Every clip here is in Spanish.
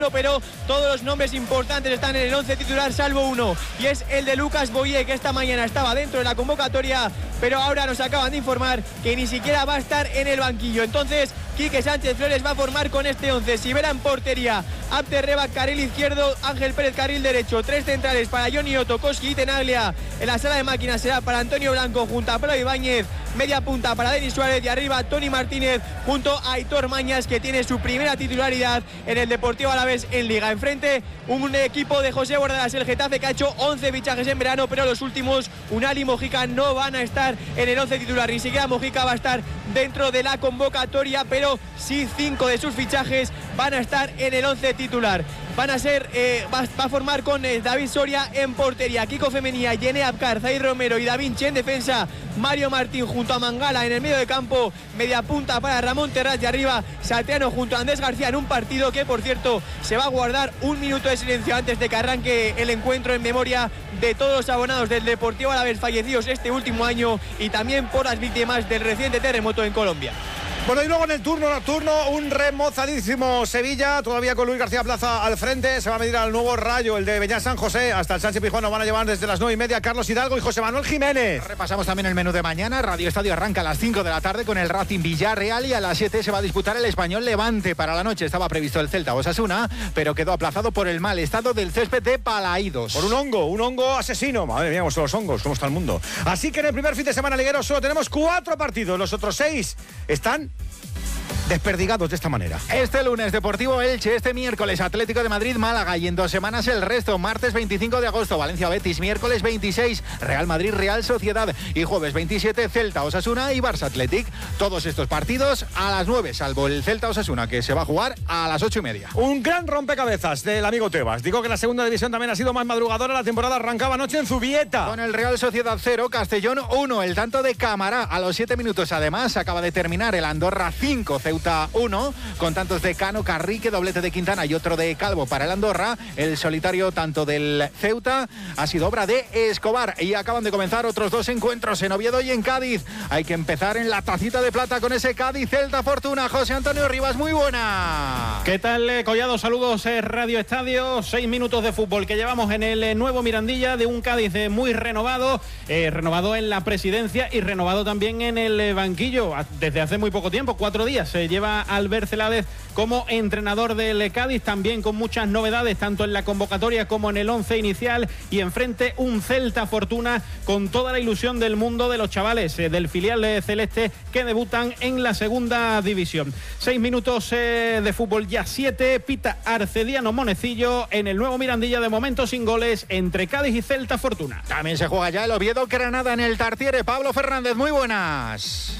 pero todos los nombres importantes están en el 11 titular salvo uno, y es el de Lucas Boyer, que esta mañana estaba dentro de la convocatoria, pero ahora nos acaban de informar que ni siquiera va a estar en el banquillo. Entonces Quique Sánchez Flores va a formar con este 11. Sivera en portería, Abder Rebak carril izquierdo, Ángel Pérez carril derecho, 3 centrales para Johnny Otto, Koski y Tenaglia. En la sala de máquinas será para Antonio Blanco junto a Pablo Ibáñez, media punta para Denis Suárez, y arriba Toni Martínez junto a Aitor Mañas, que tiene su primera titularidad en el Deportivo Alavés en Liga. Enfrente un equipo de José Bordalas, el Getafe, que ha hecho 11 fichajes en verano, pero los últimos, Unal y Mojica, no van a estar en el 11 titular. Ni siquiera Mojica va a estar dentro de la convocatoria, pero sí 5 de sus fichajes van a estar en el 11 titular. Van a ser, va a formar con David Soria en portería, Kiko Femenía, Yene Abkar, Zaid Romero y Da Vinci en defensa, Mario Martín junto a Mangala en el medio de campo, media punta para Ramón Terraz, y arriba Satriano junto a Andrés García, en un partido que, por cierto, se va a guardar un minuto de silencio antes de que arranque el encuentro, en memoria de todos los abonados del Deportivo Alavés fallecidos este último año y también por las víctimas del reciente terremoto en Colombia. Bueno, y luego en el turno nocturno, un remozadísimo Sevilla, todavía con Luis García Plaza al frente. Se va a medir al nuevo Rayo, el de Beñat San José, hasta el Sánchez Pizjuán. Nos van a llevar desde las 9:30 Carlos Hidalgo y José Manuel Jiménez. Repasamos también el menú de mañana. Radio Estadio arranca a las 5 de la tarde con el Racing Villarreal, y a las 7 se va a disputar el Español Levante. Para la noche estaba previsto el Celta Osasuna, pero quedó aplazado por el mal estado del césped de Balaídos. Por un hongo asesino. Madre mía, cómo son los hongos, cómo está el mundo. Así que en el primer fin de semana liguero solo tenemos 4 partidos. Los otros 6 están desperdigados de esta manera. Este lunes Deportivo Elche, este miércoles Atlético de Madrid Málaga, y en 2 semanas el resto. Martes 25 de agosto Valencia Betis, miércoles 26 Real Madrid Real Sociedad, y jueves 27 Celta Osasuna y Barça Athletic. Todos estos partidos a las 9, salvo el Celta Osasuna, que se va a jugar a las 8:30. Un gran rompecabezas del amigo Tebas. Digo que la segunda división también ha sido más madrugadora. La temporada arrancaba anoche en Zubieta. Con el Real Sociedad 0, Castellón 1, el tanto de Camará a los 7 minutos. Además acaba de terminar el Andorra 5, Ceuta 1, con tantos de Cano, Carrique, doblete de Quintana y otro de Calvo para el Andorra. El solitario tanto del Ceuta ha sido obra de Escobar, y acaban de comenzar otros 2 encuentros en Oviedo y en Cádiz. Hay que empezar en la tacita de plata con ese Cádiz Celta Fortuna. José Antonio Rivas, muy buena. ¿Qué tal, Collado? Saludos, Radio Estadio. 6 minutos de fútbol que llevamos en el nuevo Mirandilla, de un Cádiz muy renovado, renovado en la presidencia y renovado también en el banquillo desde hace muy poco tiempo, 4 días. Se lleva Albert Celades como entrenador del Cádiz, también con muchas novedades tanto en la convocatoria como en el 11 inicial, y enfrente un Celta Fortuna con toda la ilusión del mundo de los chavales del filial celeste que debutan en la segunda división. 6 minutos de fútbol, ya 7, pita Arcediano Monecillo en el nuevo Mirandilla, de momento sin goles entre Cádiz y Celta Fortuna. También se juega ya el Oviedo Granada en el Tartiere. Pablo Fernández, muy buenas.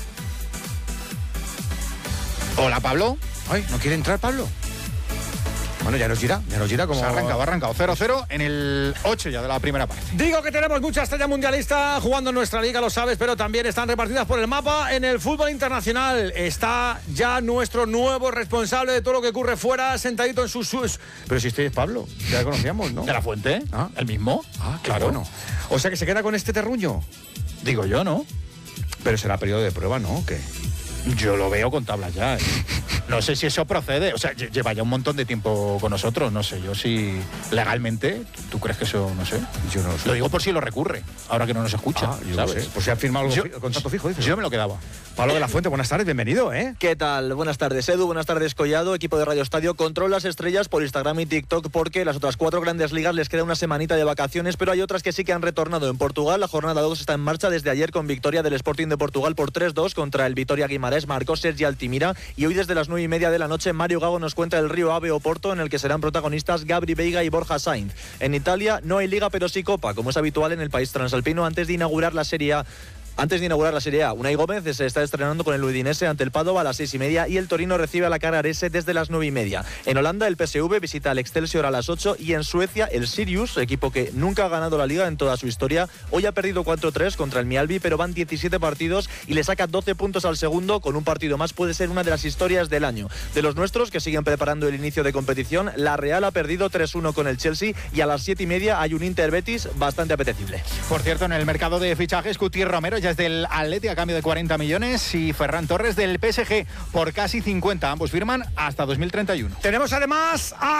Hola, Pablo. Ay, ¿no quiere entrar Pablo? Bueno, ya nos dirá cómo... Se ha arrancado 0-0 en el 8 ya de la primera parte. Digo que tenemos mucha estrella mundialista jugando en nuestra liga, lo sabes, pero también están repartidas por el mapa en el fútbol internacional. Está ya nuestro nuevo responsable de todo lo que ocurre fuera, sentadito en sus... Pero si este es Pablo, ya lo conocíamos, ¿no? ¿De la Fuente? ¿Ah? ¿El mismo? Ah, claro. Bueno. O sea que se queda con este terruño. Digo yo, ¿no? Pero será periodo de prueba, ¿no? ¿O qué? Yo lo veo con tablas ya, ¿eh? No sé si eso procede. O sea, lleva ya un montón de tiempo con nosotros. No sé yo si legalmente. ¿Tú crees que eso, no sé? Yo no lo sé. Lo digo por si lo recurre, ahora que no nos escucha. Yo ¿sabes? No sé. Por si han firmado contrato fijo, dices. Yo me lo quedaba. Pablo de la Fuente, buenas tardes, bienvenido, ¿eh? ¿Qué tal? Buenas tardes, Edu, buenas tardes, Collado, equipo de Radio Estadio. Control las estrellas por Instagram y TikTok, porque las otras 4 grandes ligas les queda una semanita de vacaciones, pero hay otras que sí que han retornado. En Portugal, la jornada 2 está en marcha desde ayer con victoria del Sporting de Portugal por 3-2 contra el Vitória Guimarães, marcó Sergi Altimira, y hoy desde las 9:30 de la noche Mario Gago nos cuenta el Río Ave Oporto, en el que serán protagonistas Gabri Veiga y Borja Sainz. En Italia no hay liga pero sí copa, como es habitual en el país transalpino antes de inaugurar la Serie A. Unai Gómez se está estrenando con el Udinese ante el Padova a las 6:30, y el Torino recibe a la Carrarese desde las 9:30. En Holanda el PSV visita al Excelsior a las 8, y en Suecia el Sirius, equipo que nunca ha ganado la liga en toda su historia, hoy ha perdido 4-3 contra el Mjällby, pero van 17 partidos y le saca 12 puntos al segundo. Con un partido más puede ser una de las historias del año. De los nuestros, que siguen preparando el inicio de competición, la Real ha perdido 3-1 con el Chelsea, y a las 7:30 hay un Inter Betis bastante apetecible. Por cierto, en el mercado de fichajes, Cuti Romero ya Iglesias del Atleti a cambio de 40 millones y Ferran Torres del PSG por casi 50. Ambos firman hasta 2031. Tenemos además a